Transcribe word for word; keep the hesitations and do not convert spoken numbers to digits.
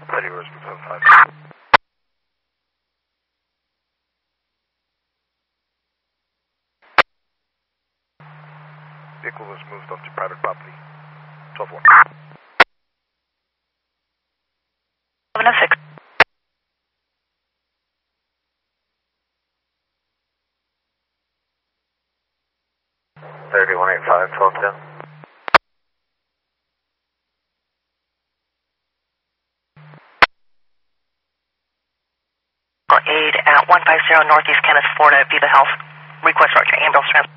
thirty Rose seven five. Vehicle was moved off to private property. twelve one. seven oh six. thirty one eight five, twelve ten. Aid at one five zero Northeast Kenneth, Florida, Viva Health. Request for ambulance transport.